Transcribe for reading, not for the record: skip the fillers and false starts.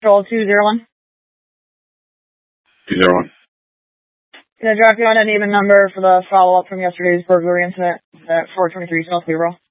Control 201. 201. Gonna drop you on an even number for the follow-up from yesterday's burglary incident at 423 South Peterborough.